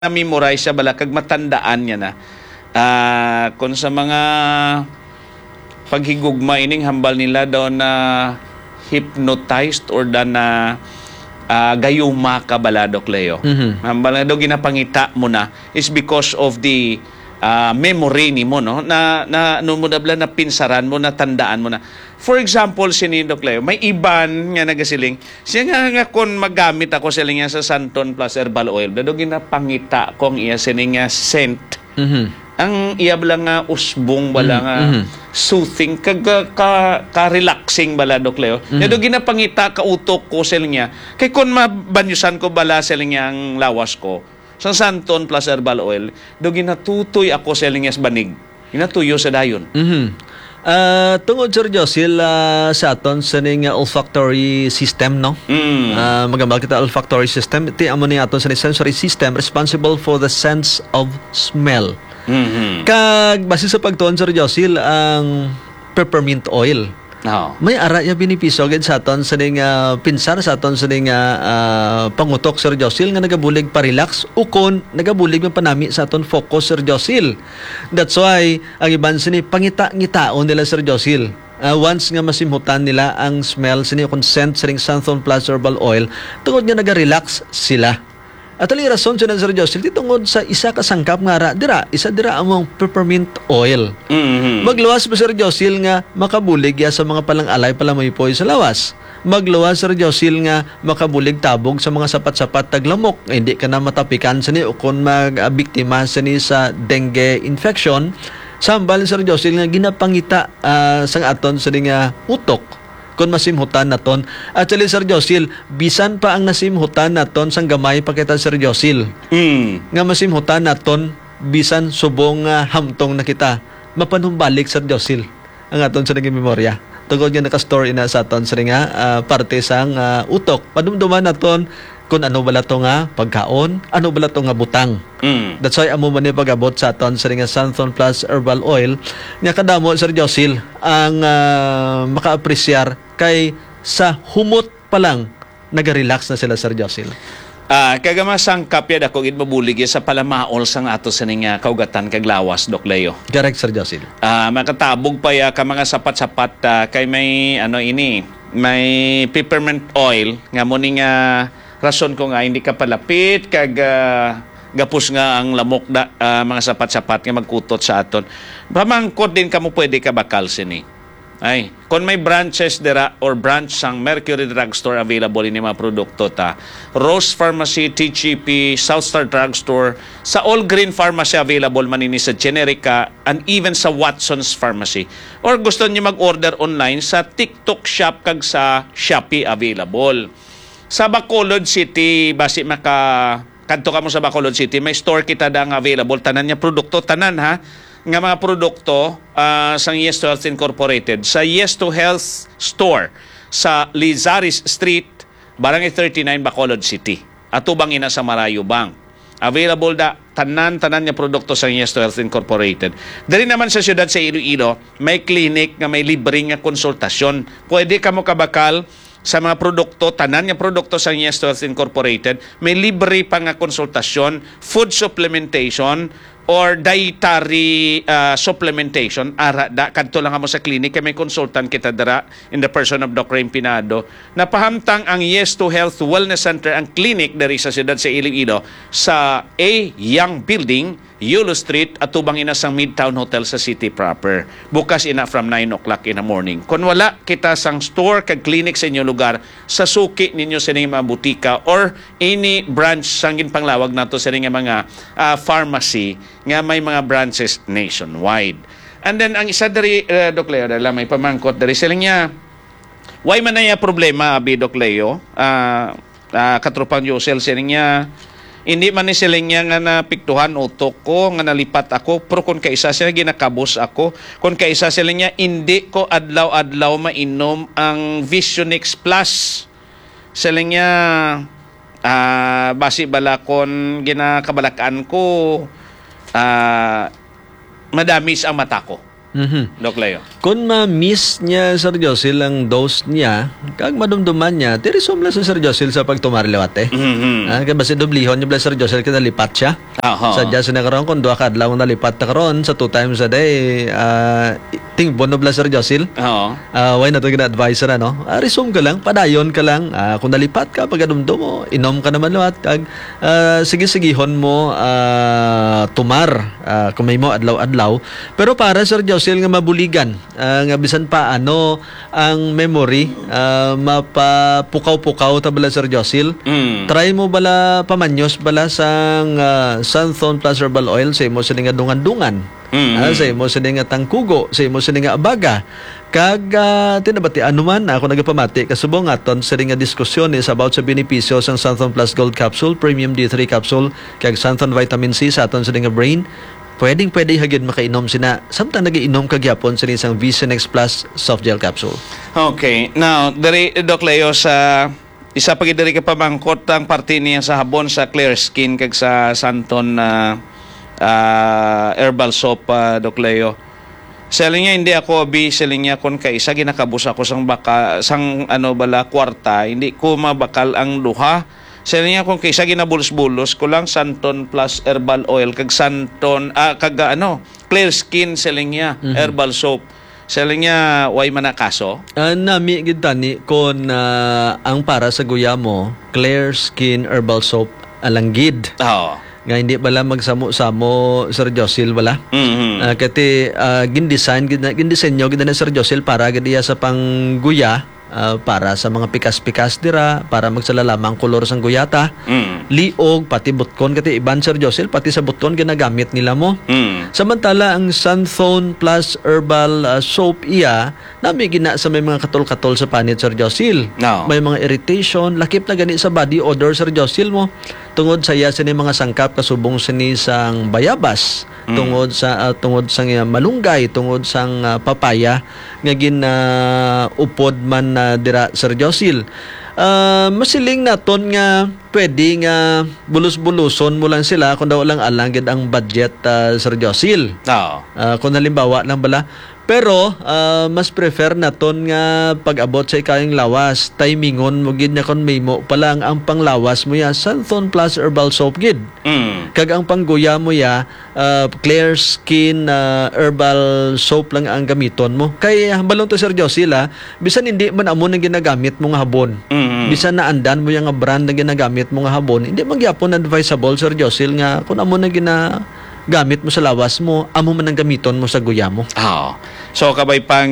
na-memorize siya bala kag matandaan niya na kung sa mga paghigugma ining hambal nila daw na hypnotized or na gayuma ka bala, Dok Leo. Hambal na daw ginapangita mo na is because of the memory ni mo, no? Na ano mo na bala na pinsaran mo, na tandaan mo na. For example, si Doc Leo, may iban nga nagasiling, siya nga kung magamit ako siling nga sa Santon plus herbal oil, dado ginapangita kong iya siling nga scent. Ang iya bala nga usbong bala nga soothing, ka-relaxing bala, Doc Leo. Dado ginapangita ka utok ko siling nga, kay kung mabanyusan ko bala siling nga ang lawas ko, sa Santon plus herbal oil, do ginatutoy ako siling nga banig. Ginatuyo sa dayon. Tungod Sir Josil sa aton sa ning olfactory system, no? Magambal kita olfactory system, iti amo ni aton sa sensory system responsible for the sense of smell. Kag base sa pagtuon Sir Josil ang peppermint oil. May ara ya binipiso gid sa aton sa ning pinsar sa aton sa ning pangutok Sir Josil nga nagabulig pa relax ukon nagabulig man panami sa aton focus Sir Josil. That's why ang iban sini pangita-ngitaon nila Sir Josil. Once nga masimhutan nila ang smell sini consent sa ring Santon Plus herbal oil tungod nga naga-relax sila. At ali rason sa Sir Josil tungod sa isa ka sangkap nga isa dira among peppermint oil. Magluwas ba Sir Josil nga makabulig ya sa mga palang-alay palamaypoy sa lawas. Magluwas Sir Josil nga makabulig tabog sa mga sapat-sapat taglamok. Hindi ka na matapikan sa ni o kung magbiktima sa ni sa dengue infection. Sambal Sir Josil nga ginapangita sang aton sa nga utok kung masimhutan naton. At Sir Josil, bisan pa ang nasimhutan naton sang gamay pakita Sir Josil. Nga masimhutan naton bisan subong hamtong na kita. Mapanumbalik Sir Josil ang aton sa naging memorya. Tungod nga naka-store ina sa aton sa nga parte sang utok. Padumduman naton kung ano bala to nga pagkaon, ano bala to nga butang. That's why amo man ni pagabot sa aton sa nga Santon Plus herbal oil nga kadamo Sir Josil ang maka-apresyar kay sa humot pa lang naga-relax na sila Sir Josil. Kagama sangkap ya dako gid mabulig sa palamaol sang ato sa ning kaugatan kag lawas, Doc Leo. Correct Sir Josil. Makatabog pa ya ka mga sapat-sapat kay may may peppermint oil nga mo ning rason ko nga hindi ka palapit kag gapos nga ang lamok mga sapat-sapat nga magkutot sa aton. Pamangkot din kamo pwede ka bakal sini. Ay, kung may branches dira or branch sang Mercury Drugstore available ini mga produkto ta. Rose Pharmacy, TGP, Southstar Drugstore, sa All Green Pharmacy available man ini sa Generica and even sa Watson's Pharmacy. Or gusto niyo mag-order online sa TikTok Shop kag sa Shopee available. Sa Bacolod City, basi kanto ka mo sa Bacolod City, may store kita dang available tanan niya produkto tanan ha. Nga mga produkto sa Yes to Health Incorporated sa Yes to Health Store sa Lizaris Street, Barangay 39, Bacolod City. Atubang ina sa Marayo Bank. Available tanan niya produkto sa Yes to Health Incorporated. Dali naman sa siyudad sa Iloilo, may clinic nga may libreng konsultasyon. Pwede ka mo kabakal sa mga produkto, tanan nga produkto sa Yes to Health Incorporated, may libre pa nga konsultasyon, food supplementation, or dietary supplementation. Kadto lang mo sa clinic, may consultant kita dara in the person of Dr. Empinado. Napahamtang ang Yes to Health Wellness Center, ang clinic dari sa siyudad sa Iloilo, sa A. Young Building, Yulo Street, at tubang ina sang Midtown Hotel sa city proper. Bukas ina from 9 o'clock in the morning. Kung wala kita sang store kag clinic sa inyong lugar, sa suki ninyo sa inyong mga butika or any branch sang ginpanglawag nato sa inyong mga pharmacy nga may mga branches nationwide. And then ang isa dari Doc Leo, dala may pamangkot dari sila niya. Why man na problema abi Doc Leo? Katropang Yosel sila niya. Hindi man ni sila niya nga napiktuhan utok ko, nga nalipat ako, pero kung kaisa sila ginakabos ako, kung kaisa sila niya, hindi ko adlaw-adlaw mainom ang Visionix Plus. Sila niya, basi bala kung ginakabalakaan ko, madamis ang mata ko. Doc Leo. Kung ma-miss niya Sir Josil ang dose niya, kag madumduman niya, tirisum lang sa Sir Josil sa pagtumarliwat eh. Kaya basi dublihon niya Sir Josil kaya nalipat siya. Sadya sinakaroon kung 2 kadlaw nalipat na karoon sa 2 times a day, ting bono bla Sir Josil. Why na to gina-advise na, no? Resume ka lang, padayon ka lang. Kung nalipat ka, pagdumdum mo, inom ka naman liwat, kag sige-sigihon mo tumar, kung may mo adlaw-adlaw. Pero para Sir Josil nga mabuligan, nga bisan pa ano ang memory, mapapukaw-pukaw tabala Sir Josil. Try mo bala pamanyos bala sang Santhon plus herbal oil sa imo sining nga dungan-dungan. Sa imo sining nga tangkugo, sa imo sining nga abaga. Kag tinabati anuman ako nagapamati kasubong aton sa nga diskusyon is about sa benepisyo sang Santhon Plus Gold Capsule, Premium D3 Capsule, kag Santhon Vitamin C sa aton sa nga brain. Pwede hagid makainom sina samtang nagiinom kagyapon sa isang Visionex Plus soft gel capsule. Okay. Now, dari Doc Leo sa isa pa gid diri ka pamangkot ang parte niya sa habon sa Clear Skin kag sa Santon herbal soap, Doc Leo. Selling niya hindi ako selling niya kon kay isa ginakabus ako sang sang kwarta, hindi ko mabakal ang duha. Selling niya kung kaysa ginabulos-bulos ko lang Santon plus herbal oil kag Santon Clear Skin selling niya herbal soap. Selling niya way manakaso. Nami gid tani kon ang para sa guya mo Clear Skin herbal soap alanggid. Nga hindi bala magsamo-samo Sir Josil bala. Kati gindisenyo gid na Sir Josil para gid sa pangguya. Para sa mga pikas-pikas dira, para magsalalamang kolor sang guyata, liog, pati butkon, kati iban Sir Josil, pati sa butkon ginagamit nila mo. Samantala, ang Santhon plus herbal soap iya, nami gina sa may mga katol-katol sa panit Sir Josil. May mga irritation, lakip na gani sa body odor Sir Josil mo. Tungod sa iya sini mga sangkap kasubong sini sang bayabas, tungod sa malunggay, tungod sang papaya nga upod man dira Sir Josil. Masiling naton nga pwede nga bulus-buluson mo lang sila kung daw lang alangid ang budget Sir Josil. Kung halimbawa lang bala. Pero mas prefer naton nga pag-abot sa ikayang lawas, timingon mo gid nya kon may mo pa lang ang panglawas mo ya Santhon plus herbal soap gid. Kag ang pangguya mo ya Clear Skin herbal soap lang ang gamiton mo. Kay hambalon to Sir Josil bisan hindi man amo nang ginagamit mo nga habon. Bisan na andan mo yang nga brand na ginagamit mo nga habon, hindi man gyapon advisable Sir Josil nga kun amo nang gamit mo sa lawas mo, amo man ang gamiton mo sa guya mo. So kabay pang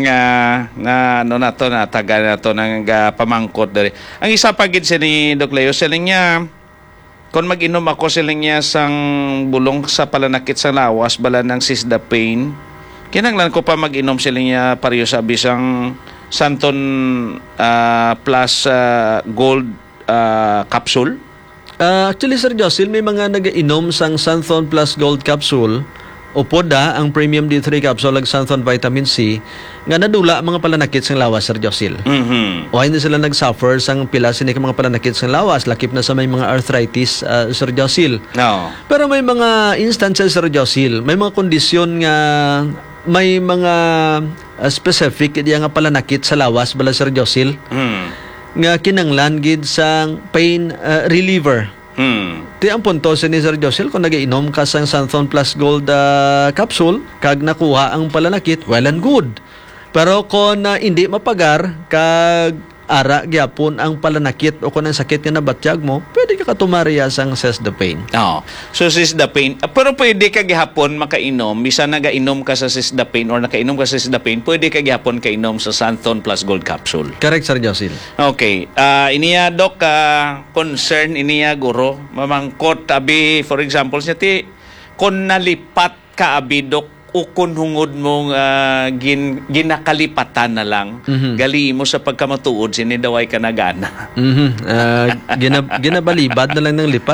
taga na to ng pamangkot diri. Ang isa pa gid ni Doc Leo selling niya kung mag-inom ako selling niya sang bulong sa palanakit sa lawas bala ng Sisdapane. Kinanglan ko pa mag-inom selling niya pareho sa bisang Santon plus gold capsule. Actually, Sir Josil, may mga nag-inom sang Santhon Plus Gold Capsule o poda ang Premium D3 Capsule ag Santhon Vitamin C nga nadula ang mga palanakit sang lawas, Sir Josil. O hindi sila nag-suffer sang pila sini mga palanakit sang lawas, lakip na sa may mga arthritis, Sir Josil. Pero may mga instances, Sir Josil, may mga kondisyon nga may mga specific diya nga palanakit sa lawas bala Sir Josil. Nga kinanglan gid sang pain reliever. Ti ang punto sa ni Sir Josil kung nagainom ka sang Santhon Plus Gold capsule kag nakuha ang palanakit, well and good. Pero kung hindi mapagar kag ara gyapon ang palanakit o kung ang sakit nga nabatyag mo, pwede ka katumariya sang Sisdapane. So Sisdapane, pero pwede ka gihapon makainom, bisan nagainom ka sa Sisdapane or nakainom ka sa Sisdapane, pwede ka gihapon kainom sa Santhon Plus Gold Capsule. Correct, Sir Josil. Okay. Iniya Doc, concern iniya guro, mamangkot abi for example siya ti kung nalipat ka abi Doc ukon hungod mong ginakalipatan na lang, gali mo sa pagkamatuod sinidaway ka na gana. Ginabalibad na lang ng lipat.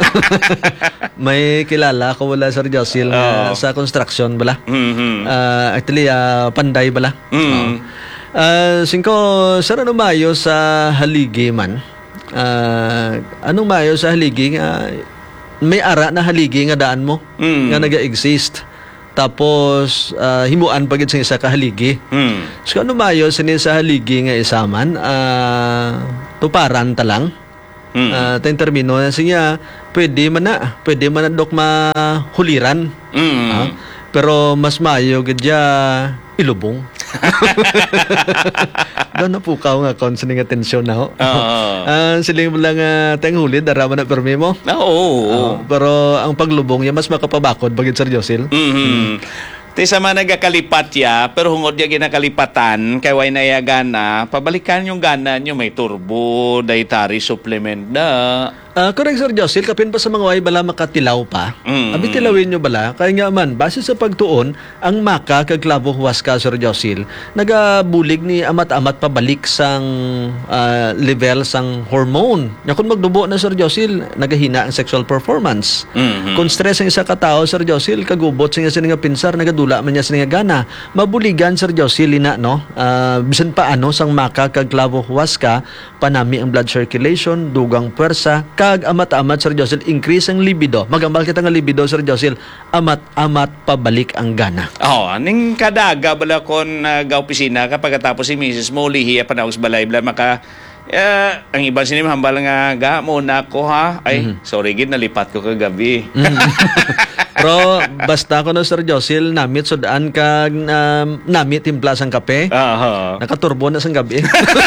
May kilala ko wala Sir Josil sa construction bala. Actually panday bala. Singko Sir, ano mayo sa haligi man? Anong mayo sa haligi nga may ara na haligi nga daan mo nga naga-exist. tapos himuan pagid sa isa ka haligi. So ano mayo sini sa haligi nga isaman, tuparan ta lang. Tayong termino na siya, pwede man na dok mahuliran. Pero mas mayo gadya ilubong. Doon na po ka nga konseling atensyon na ho. Siling mo lang tayong huli, daraman na permi mo. Pero ang paglubong niya, mas makapabakod bagid Sir Josil. Ti sa mga nagakalipat ya, pero hungod ya ginakalipatan, kay way na ya gana, pabalikan yung gana nyo, may turbo, dietary supplement da. Correct Sir Josil, kapin pa sa mga way bala makatilaw pa. Abi tilawin nyo bala, kaya nga man, base sa pagtuon, ang maka kag klabo huwaska Sir Josil, nagabulig ni amat-amat pabalik sang level sang hormone. Nya kung magdubo na Sir Josil, nagahina ang sexual performance. Kung stress ang isa ka tao Sir Josil, kagubot sa nga pinsar, nagadula man niya sa nga gana. Mabuligan Sir Josil ina no. Bisan pa ano sang maka kag klabo huwaska, panami ang blood circulation, dugang puwersa, kag amat-amat Sir Josil, increase ang libido. Magambal kita nga libido Sir Josil, amat-amat pabalik ang gana. Ning kadaga bala kon ga-opisina kapag tapos si Mrs. mo lihiya pa na sa balay bala maka ang ibang sinim hambal nga ga muna ko ha. Ay, sorry gid nalipat ko kagabi. Pero basta ko no Sir Josil, namit sudaan kag namit timpla sang kape. Nakaturbo na sang gabi.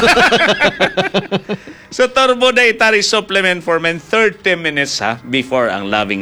So turbo dietary supplement for men 30 minutes before ang loving.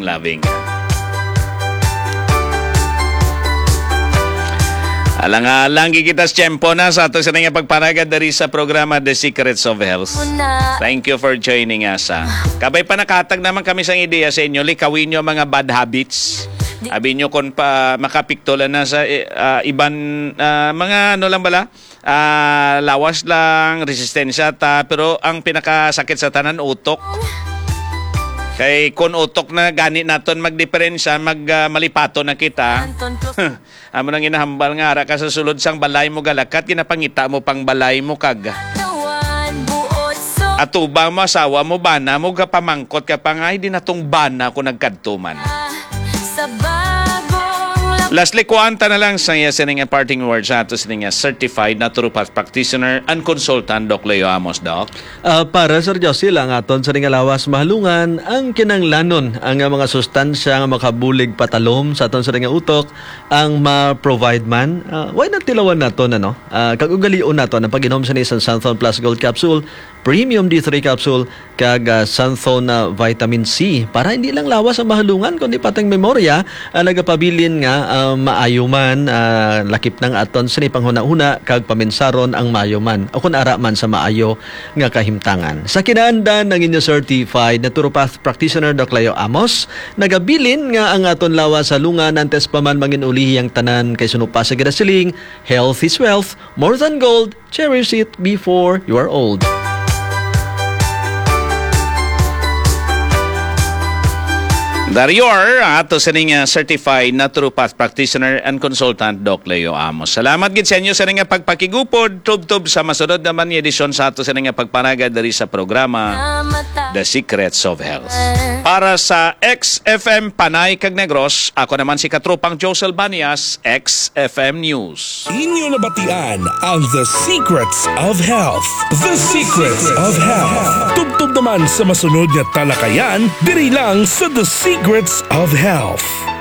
Alang-alang kita sa tiyempo na sa ato sa nga pagpanagad dari sa programa The Secrets of Health. Thank you for joining us. Kabay pa nakatag naman kami sa ideya sa inyo, likawin nyo mga bad habits. Abi nyo kung pa makapiktola na sa iban mga ano lang bala, lawas lang, resistensya pero ang pinakasakit sa tanan utok. Kay kun utok na gani naton magdiferensya, malipato na kita. Amo nang inahambal nga ara ka sa sulod sang balay mo galakat, ginapangita mo pang balay mo kag. Atubang mo asawa mo bana mo kapamangkot ka pa nga di natong bana ko nagkadtuman. Lastly, kuanta na lang sa iya sining parting words sa ato sining certified naturopath practitioner and consultant Doc Leo Amos, Doc. Para Sir Josil, ang aton sa lawas mahalungan, ang kinanglanon ang mga sustansya nga makabulig patalom sa aton sa utok, ang ma-provide man. Why not tilawan naton ano? Kag ugalion naton ang pag-inom sa isang Santhon Plus Gold Capsule, Premium D3 Capsule, kag Santhon Vitamin C. Para hindi lang lawas ang mahalungan, kundi patang memorya, nagapabilin nga maayo man, lakip ng aton sa panghuna-huna, kag paminsaron ang maayo man. O kung ara man sa maayo nga kahimtangan. Sa kinaandan ng inyo certified naturopath practitioner Doc Leo Amos, nagabilin nga ang aton lawas sa lungan, antes pa man manginulihi ang tanan kay sunupa sa gidasiling, health is wealth, more than gold, cherish it before you are old. There you are, ato sa nga certified naturopath practitioner and consultant Doc Leo Amos. Salamat gid sa inyo sa nga pagpakigupod, tub-tub sa masunod naman ni edisyon sa ato sa nga pagpanagad dari sa programa The Secrets of Health. Para sa XFM Panay kag Negros, ako naman si Katropang Josel Banias, XFM News. Inyo nabatian ang The Secrets of Health. The Secrets of Health. Tub-tub naman sa masunod nga talakayan, diri lang sa The Secrets of Health.